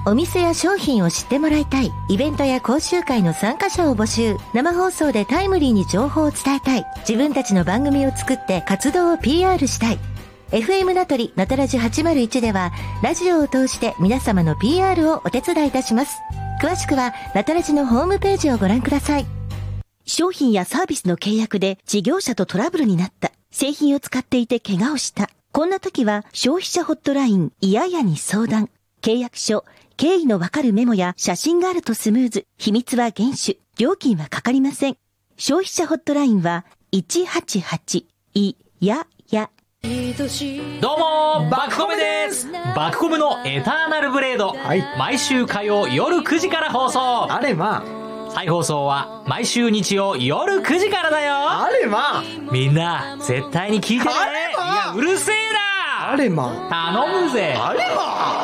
お店や商品を知ってもらいたい。イベントや講習会の参加者を募集。生放送でタイムリーに情報を伝えたい。自分たちの番組を作って活動を PR したい。FM ナトリナタラジ801ではラジオを通して皆様の PR をお手伝いいたします。詳しくはナタラジのホームページをご覧ください。 商品やサービスの契約で事業者とトラブルになった。製品を使っていて怪我をした。こんな時は消費者ホットラインいややに相談。契約書、経緯のわかるメモや写真があるとスムーズ。秘密は厳守。料金はかかりません。消費者ホットラインは188いやや。 どうもバクコムです。バクコムのエターナルブレード、毎週火曜夜9時から放送。 あれまあ再放送は毎週日曜夜9時からだよ。 あれまあみんな絶対に聞いてね。 あれまあいやうるせえな。 あれま頼むぜ。 あれまあ